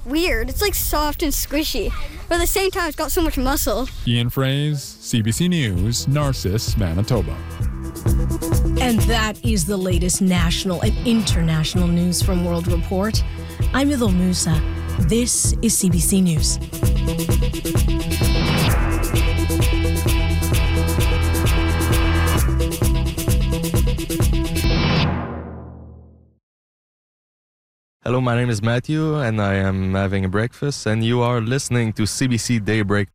weird. It's like soft and squishy, but at the same time, it's got so much muscle. Ian Fraze, CBC News, Narcissus, Manitoba. And that is the latest national and international news from World Report. I'm Idil Musa. This is CBC News. Hello, my name is Matthew, and I am having a breakfast, and you are listening to CBC Daybreak.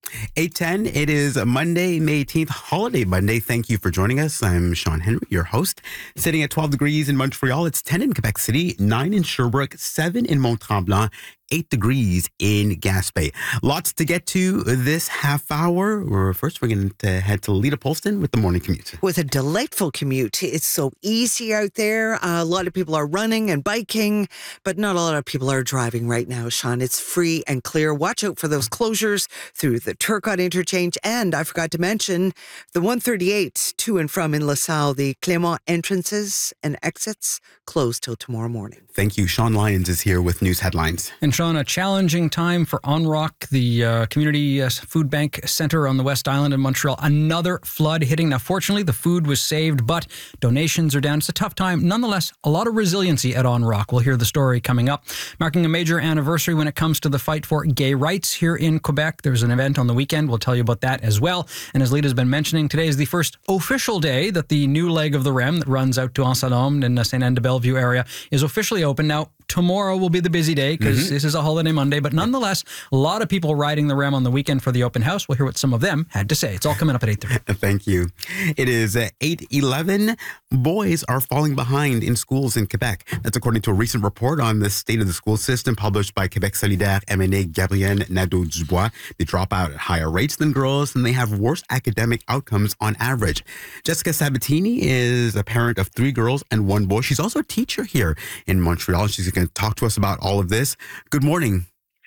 8:10. It is Monday, May 18th, holiday Monday. Thank you for joining us. I'm Sean Henry, your host. Sitting at 12 degrees in Montreal. It's 10 in Quebec City, 9 in Sherbrooke, 7 in Mont-Tremblant, 8 degrees in Gaspé. Lots to get to this half hour. First, we're going to head to Lita Polston with the morning commute. With a delightful commute. It's so easy out there. A lot of people are running and biking, but not a lot of people are driving right now, Sean. It's free and clear. Watch out for those closures through the Turcotte interchange. And I forgot to mention the 138 to and from in LaSalle, the Clément entrances and exits closed till tomorrow morning. Thank you. Sean Lyons is here with news headlines. And Sean, a challenging time for ONROC, the community food bank center on the West Island in Montreal. Another flood hitting. Now, fortunately, the food was saved, but donations are down. It's a tough time. Nonetheless, a lot of resiliency at ONROC. We'll hear the story coming up. Marking a major anniversary when it comes to the fight for gay rights here in Quebec. There's an event on the weekend. We'll tell you about that as well. And as Lita's been mentioning, today is the first official day that the new leg of the REM that runs out to Anse-Salom and Sainte-Anne-de-Bellevue area is officially open. Now, tomorrow will be the busy day because this is a holiday Monday, but nonetheless, a lot of people riding the REM on the weekend for the open house. We'll hear what some of them had to say. It's all coming up at 8:30. Thank you. It is 8:11. Boys are falling behind in schools in Quebec. That's according to a recent report on the state of the school system published by Quebec Solidaire MNA Gabrielle Nadeau-Dubois. They drop out at higher rates than girls, and they have worse academic outcomes on average. Jessica Sabatini is a parent of 3 girls and 1 boy. She's also a teacher here in Montreal. She's going to talk to us about all of this. Good morning.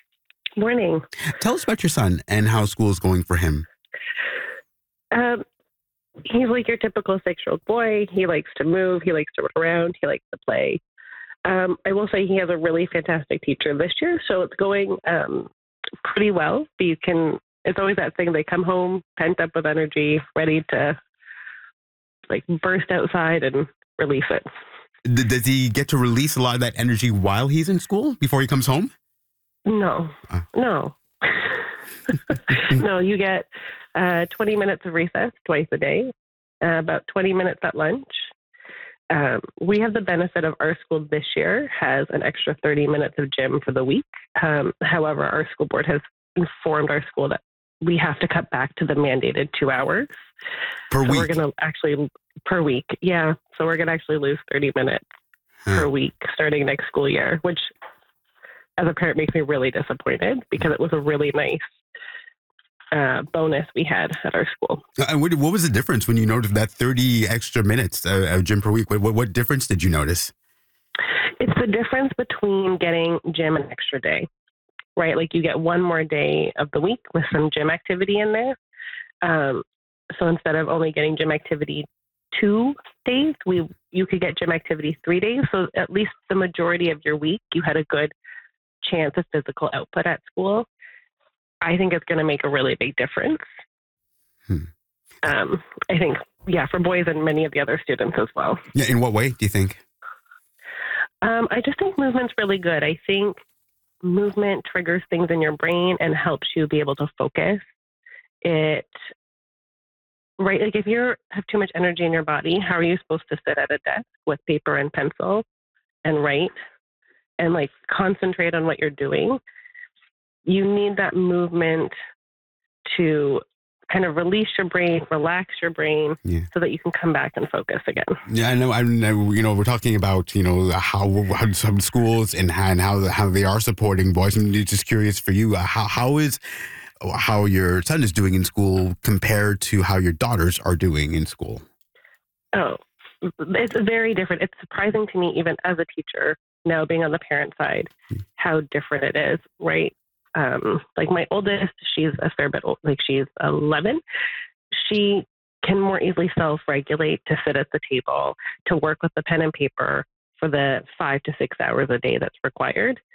Morning. Tell us about your son and how school is going for him. He's like your typical 6-year-old boy. He likes to move. He likes to run around. He likes to play. I will say he has a really fantastic teacher this year, so it's going pretty well. But it's always that thing. They come home pent up with energy, ready to like burst outside and release it. Does he get to release a lot of that energy while he's in school before he comes home? No. No, you get 20 minutes of recess twice a day, about 20 minutes at lunch. We have the benefit of our school this year has an extra 30 minutes of gym for the week. However, our school board has informed our school that we have to cut back to the mandated 2 hours. Per week? We're going to actually, per week. Yeah. So we're going to actually lose 30 minutes per week starting next school year, which as a parent makes me really disappointed because it was a really nice bonus we had at our school. And what was the difference when you noticed that 30 extra minutes of gym per week? What difference did you notice? It's the difference between getting gym an extra day, right? Like you get one more day of the week with some gym activity in there. So instead of only getting gym activity 2 days, you could get gym activity 3 days. So at least the majority of your week, you had a good chance of physical output at school. I think it's going to make a really big difference. I think, for boys and many of the other students as well. Yeah. In what way do you think? I just think movement's really good. I think movement triggers things in your brain and helps you be able to focus. Like if you have too much energy in your body, how are you supposed to sit at a desk with paper and pencil and write and like concentrate on what you're doing? You need that movement to kind of release your brain, relax your brain, so that you can come back and focus again. Yeah, I know. We're talking about how some schools and how they are supporting boys. I'm just curious for you, how your son is doing in school compared to how your daughters are doing in school. Oh, it's very different. It's surprising to me, even as a teacher, now being on the parent side, how different it is, right? Like my oldest, she's a fair bit old, like she's 11. She can more easily self-regulate to sit at the table, to work with the pen and paper for the 5 to 6 hours a day that's required.